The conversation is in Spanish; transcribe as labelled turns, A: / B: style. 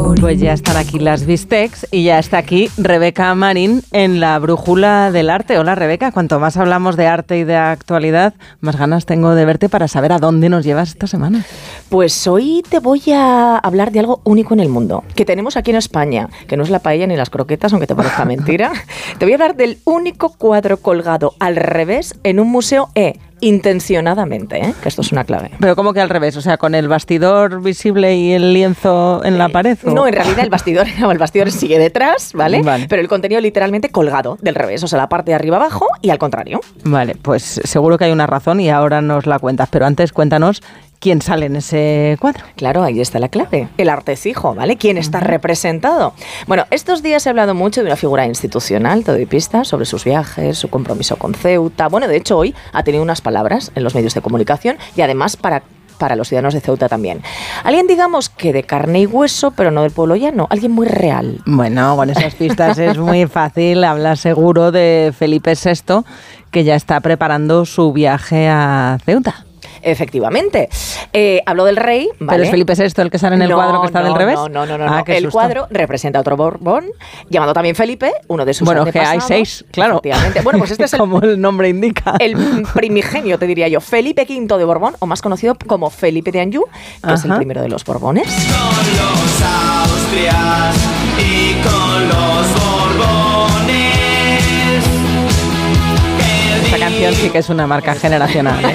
A: Pues ya están aquí las bistecs y ya está aquí Rebeca Marín en la Brújula del Arte. Hola Rebeca, cuanto más hablamos de arte y de actualidad, más ganas tengo de verte para saber a dónde nos llevas esta semana.
B: Pues hoy te voy a hablar de algo único en el mundo, que tenemos aquí en España, que no es la paella ni las croquetas, aunque te parezca mentira. Te voy a hablar del único cuadro colgado al revés en un museo intencionadamente, que esto es una clave.
A: Pero ¿cómo que al revés? O sea, ¿con el bastidor visible y el lienzo en la pared? ¿O?
B: No, en realidad el bastidor sigue detrás, ¿vale? Pero el contenido literalmente colgado del revés, o sea, la parte de arriba abajo y al contrario.
A: Vale, pues seguro que hay una razón y ahora nos la cuentas, pero antes cuéntanos quién sale en ese cuadro.
B: Claro, ahí está la clave. El artesijo, ¿vale? ¿Quién está representado? Bueno, estos días he hablado mucho de una figura institucional, te doy pistas, sobre sus viajes, su compromiso con Ceuta. Bueno, de hecho, hoy ha tenido unas palabras en los medios de comunicación y además para los ciudadanos de Ceuta también. Alguien, digamos, que de carne y hueso, pero no del pueblo llano. Alguien muy real.
A: Bueno, con esas pistas es muy fácil. Habla seguro de Felipe VI, que ya está preparando su viaje a Ceuta.
B: Efectivamente. Habló del rey, ¿vale?
A: ¿Pero es Felipe VI el que sale en el cuadro que está del revés?
B: No.
A: El
B: susto. Cuadro representa a otro Borbón, llamado también Felipe, uno de sus antepasados.
A: Bueno, que hay 6, claro.
B: Efectivamente. Bueno, pues este es
A: como el nombre indica.
B: El primigenio, te diría yo. Felipe V de Borbón, o más conocido como Felipe de Anjou, que es el primero de los Borbones.
C: Con los Austrias y con los Borbones.
A: Esta canción sí que es una marca generacional.